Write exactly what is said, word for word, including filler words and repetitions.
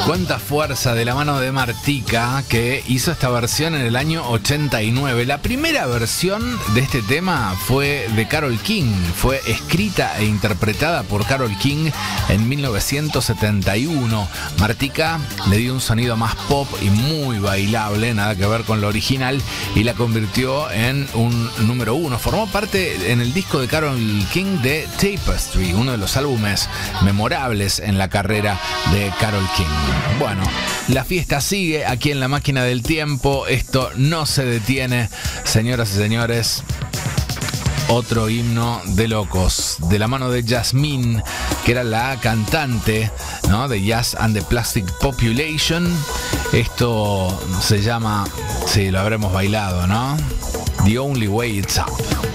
Cuánta fuerza de la mano de Martika, que hizo esta versión en el año ochenta y nueve. La primera versión de este tema fue de Carole King. Fue escrita e interpretada por Carole King en mil novecientos setenta y uno. Martika le dio un sonido más pop y muy bailable, nada que ver con lo original, y la convirtió en un número uno. Formó parte en el disco de Carole King de Tapestry, uno de los álbumes memorables en la carrera de Carole King. Bueno, la fiesta sigue aquí en La Máquina del Tiempo. Esto no se detiene, señoras y señores. Otro himno de locos, de la mano de Yasmín, que era la cantante, ¿no?, de Jazz and the Plastic Population. Esto se llama, sí, lo habremos bailado, ¿no? The Only Way It's Up.